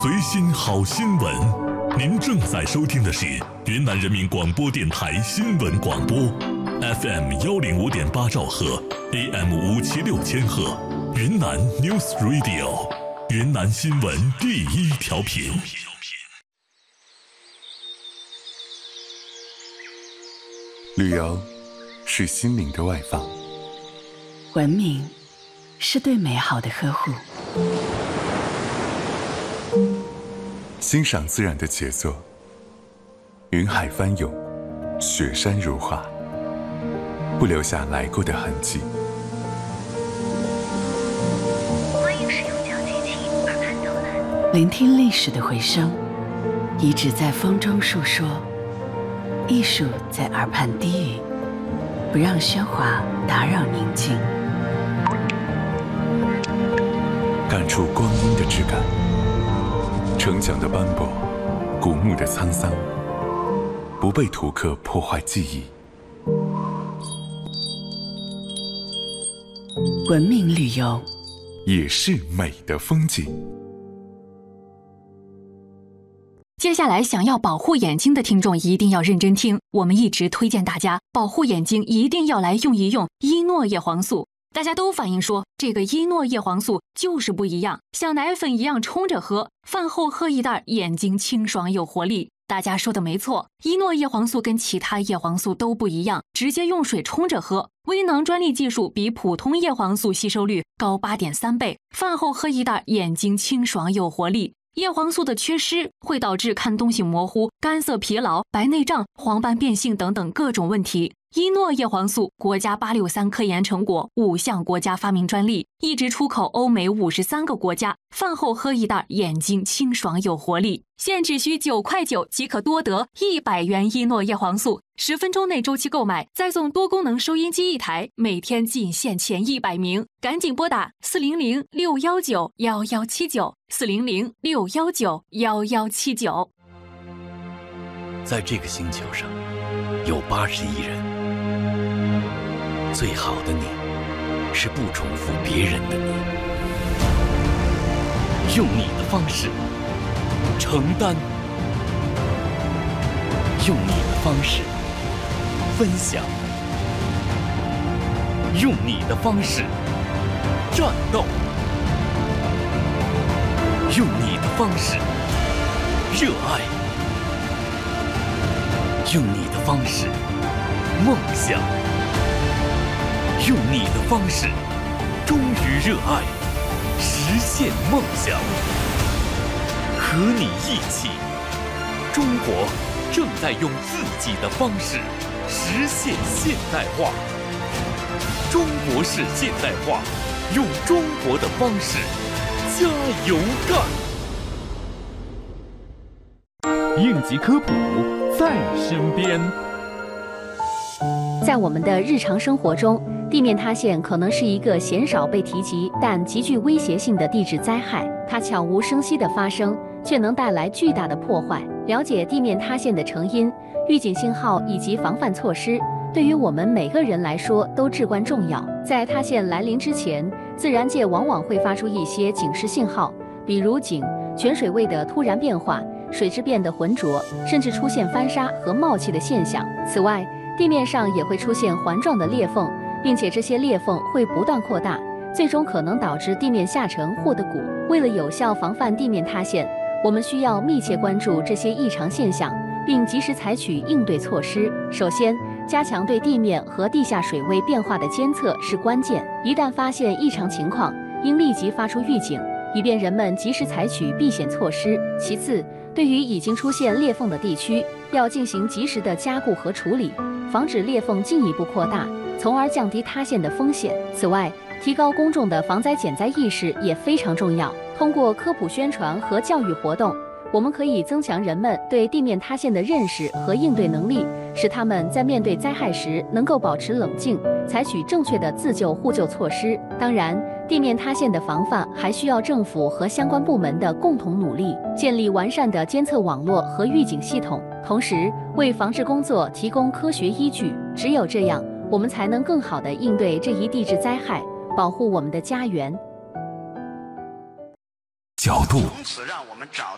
随心好新闻，您正在收听的是云南人民广播电台新闻广播 ，FM 105.8兆赫 ，AM 576千赫，云南 News Radio， 云南新闻第一调频。 旅游是心灵的外放， 文明是对美好的呵护。 欣赏自然的杰作，云海翻涌，雪山如画，不留下来过的痕迹。 欢迎使用脚机器耳畔导览， 聆听历史的回声，遗址在风中述说，艺术在耳畔低语，不让喧哗打扰宁静， 感触光阴的质感。城墙的斑驳，古墓的沧桑，不被图刻破坏记忆。 文明旅游也是美的风景。 接下来想要保护眼睛的听众一定要认真听，我们一直推荐大家保护眼睛一定要来用一用依诺叶黄素。大家都反映说这个依诺叶黄素就是不一样，像奶粉一样冲着喝，饭后喝一袋，眼睛清爽有活力。大家说的没错，依诺叶黄素跟其他叶黄素都不一样，直接用水冲着喝，微囊专利技术比普通叶黄素吸收率高 8.3 倍，饭后喝一袋，眼睛清爽有活力。叶黄素的缺失会导致看东西模糊、干涩疲劳、白内障、黄斑变性等等各种问题。依诺叶黄素国家863科研成果，5项国家发明专利，一直出口欧美53个国家。饭后喝一袋，眼睛清爽有活力。现只需9.9块即可多得100元依诺叶黄素，10分钟内周期购买，再送多功能收音机1台，每天仅限前100名，赶紧拨打400-619-1179，400-619-1179。 在这个星球上，有80亿人。最好的你，是不重复别人的你，用你的方式承担，用你的方式分享，用你的方式战斗，用你的方式热爱，用你的方式梦想，用你的方式忠于热爱，实现梦想。和你一起，中国正在用自己的方式实现现代化。中国式现代化，用中国的方式加油干。 应急科普在身边。 在我们的日常生活中，地面塌陷可能是一个鲜少被提及但极具威胁性的地质灾害，它悄无声息的发生，却能带来巨大的破坏。了解地面塌陷的成因、预警信号以及防范措施，对于我们每个人来说都至关重要。在塌陷来临之前，自然界往往会发出一些警示信号，比如泉水位的突然变化、水质变得浑浊，甚至出现翻沙和冒气的现象。此外，地面上也会出现环状的裂缝，并且这些裂缝会不断扩大，最终可能导致地面下沉或得骨。为了有效防范地面塌陷，我们需要密切关注这些异常现象，并及时采取应对措施。首先，加强对地面和地下水位变化的监测是关键。一旦发现异常情况，应立即发出预警，以便人们及时采取避险措施。其次，对于已经出现裂缝的地区，要进行及时的加固和处理，防止裂缝进一步扩大，从而降低塌陷的风险。此外，提高公众的防灾减灾意识也非常重要。通过科普宣传和教育活动，我们可以增强人们对地面塌陷的认识和应对能力，使他们在面对灾害时能够保持冷静，采取正确的自救互救措施。当然，地面塌陷的防范还需要政府和相关部门的共同努力，建立完善的监测网络和预警系统，同时为防治工作提供科学依据。只有这样，我们才能更好地应对这一地质灾害，保护我们的家园。 角度， 从此让我们找